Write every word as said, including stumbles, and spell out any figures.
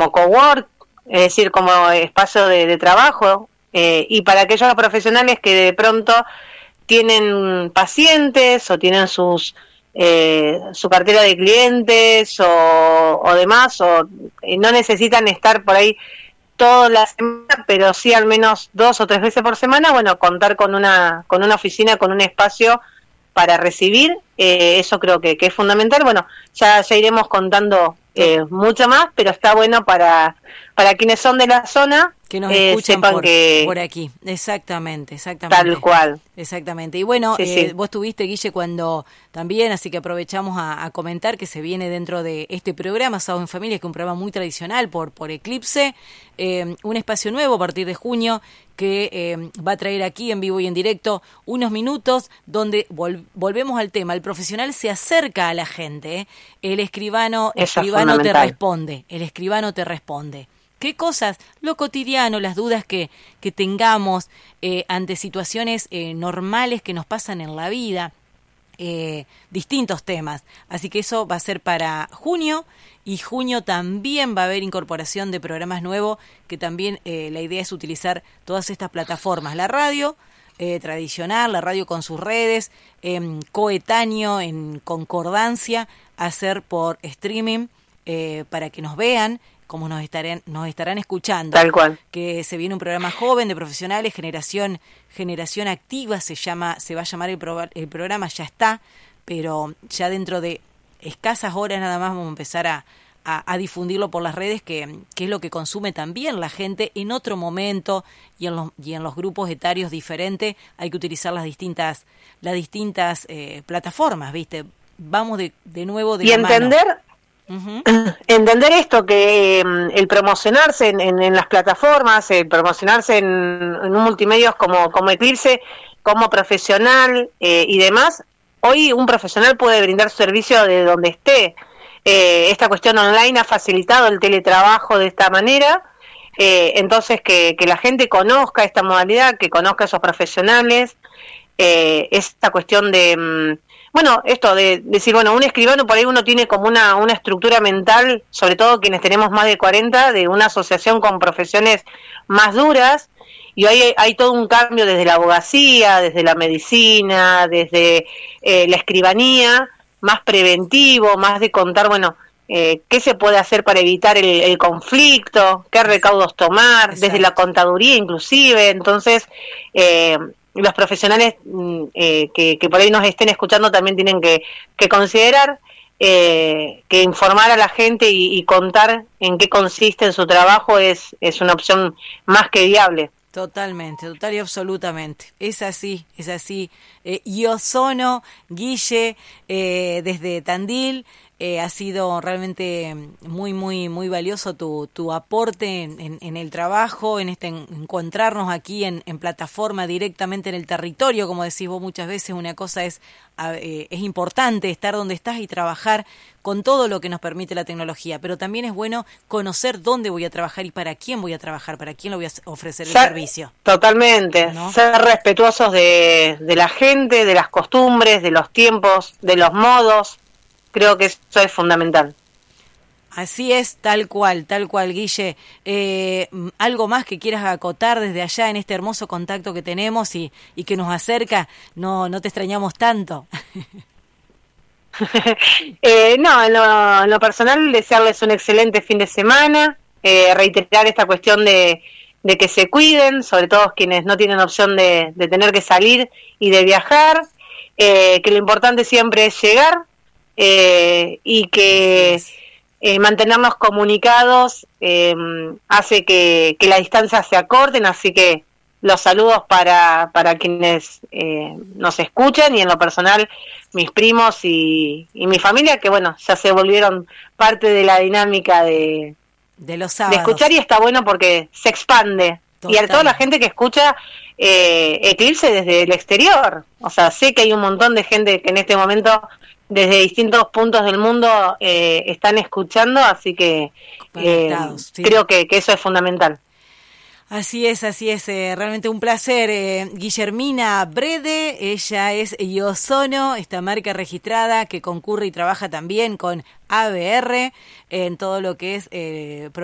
como cowork, es decir, como espacio de, de trabajo, eh, y para aquellos profesionales que de pronto tienen pacientes o tienen sus eh, su cartera de clientes o, o demás, o eh, no necesitan estar por ahí toda la semana, pero sí al menos dos o tres veces por semana, bueno, contar con una con una oficina, con un espacio para recibir, eh, eso creo que, que es fundamental. Bueno, ya, ya iremos contando eh, mucho más, pero está bueno para para quienes son de la zona, que nos eh, escuchan sepan por, que por aquí, exactamente, exactamente. Tal cual. Exactamente. Y bueno, sí, eh, sí. vos tuviste, Guille, cuando también, así que aprovechamos a, a comentar que se viene dentro de este programa, Sábado en Familia, que es un programa muy tradicional por, por Eclipse, eh, un espacio nuevo a partir de junio, que eh, va a traer aquí en vivo y en directo unos minutos donde vol- volvemos al tema. El profesional se acerca a la gente, ¿eh? El escribano, Eso escribano te responde, el escribano te responde. ¿Qué cosas? Lo cotidiano, las dudas que, que tengamos eh, ante situaciones eh, normales que nos pasan en la vida, eh, distintos temas. Así que eso va a ser para junio, y junio también va a haber incorporación de programas nuevos, que también eh, la idea es utilizar todas estas plataformas. La radio eh, tradicional, la radio con sus redes, eh, coetáneo, en concordancia, hacer por streaming eh, para que nos vean, como nos estarán, nos estarán escuchando. Tal cual. Que se viene un programa joven de profesionales, generación generación activa, se llama se va a llamar el, pro, el programa, ya está, pero ya dentro de escasas horas nada más vamos a empezar a, a, a difundirlo por las redes, que, que es lo que consume también la gente en otro momento, y en los, y en los grupos etarios diferentes hay que utilizar las distintas, las distintas eh, plataformas, ¿viste? Vamos de, de nuevo de y la entender mano. Uh-huh. Entender esto, que eh, el promocionarse en, en, en las plataformas, el promocionarse en, en un multimedios como, como Eclipse, como profesional eh, y demás, hoy un profesional puede brindar su servicio de donde esté. Eh, esta cuestión online ha facilitado el teletrabajo de esta manera, eh, entonces que, que la gente conozca esta modalidad, que conozca a esos profesionales, eh, esta cuestión de... Mm, Bueno, esto de decir, bueno, un escribano por ahí uno tiene como una, una estructura mental, sobre todo quienes tenemos más de cuarenta, de una asociación con profesiones más duras, y hoy hay, hay todo un cambio desde la abogacía, desde la medicina, desde eh, la escribanía, más preventivo, más de contar, bueno, eh, qué se puede hacer para evitar el, el conflicto, qué recaudos tomar, Exacto. desde la contaduría inclusive. Entonces, eh, los profesionales eh, que, que por ahí nos estén escuchando también tienen que, que considerar eh, que informar a la gente y, y contar en qué consiste en su trabajo es, es una opción más que viable. Totalmente, total y absolutamente. Es así, es así. Eh, y Ozono, Guille, eh, desde Tandil, eh, ha sido realmente muy, muy, muy valioso tu, tu aporte en, en, en el trabajo, en este en, encontrarnos aquí en, en plataforma directamente en el territorio, como decís vos muchas veces. Una cosa es, eh, es importante estar donde estás y trabajar con todo lo que nos permite la tecnología, pero también es bueno conocer dónde voy a trabajar y para quién voy a trabajar, para quién lo voy a ofrecer el Ser, servicio. Totalmente, ¿no? Ser respetuosos de, de la gente, de las costumbres, de los tiempos, de los modos, creo que eso es fundamental. Así es, tal cual, tal cual, Guille. Eh, ¿Algo más que quieras acotar desde allá en este hermoso contacto que tenemos y, y que nos acerca? No, no te extrañamos tanto. eh, no, en lo, en lo personal, desearles un excelente fin de semana, eh, reiterar esta cuestión de, de que se cuiden, sobre todo quienes no tienen opción de, de tener que salir y de viajar, eh, que lo importante siempre es llegar eh, y que eh, mantenernos comunicados eh, hace que, que las distancias se acorten, así que los saludos para, para quienes eh, nos escuchan, y en lo personal mis primos y, y mi familia, que bueno, ya se volvieron parte de la dinámica de, de los sábados. De escuchar, y está bueno porque se expande. Total. Y a toda la gente que escucha eh, Eclipse desde el exterior. O sea, sé que hay un montón de gente que en este momento desde distintos puntos del mundo eh, están escuchando, así que eh, sí. creo que, que eso es fundamental. Así es, así es, eh, realmente un placer. Eh, Guillermina Brede, ella es Ozono, esta marca registrada que concurre y trabaja también con A B R en todo lo que es eh,